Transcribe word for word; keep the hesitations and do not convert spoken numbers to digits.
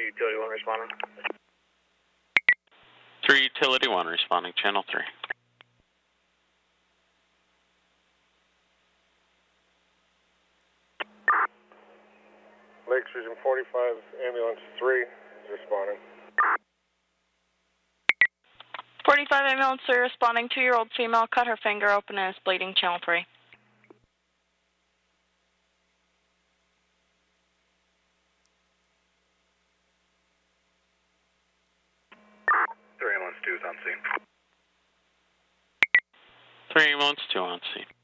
Utility one responding. three Utility one responding, channel three. Lakes Region forty-five, ambulance three is responding. forty-five ambulance three responding, two-year-old female, cut her finger open and is bleeding, channel three. three ambulance two is on scene. three ambulance two on scene.